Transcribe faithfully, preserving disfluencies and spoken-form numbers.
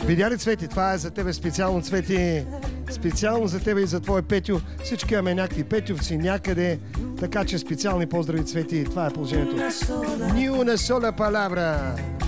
Видя ли, Цвети? Това е за тебе специално, Цвети. Специално за тебе и за твой Петю. Всички имаме някакви петювци някъде. Така че специални поздрави, Цвети. Това е положението. Ни una sola palabra.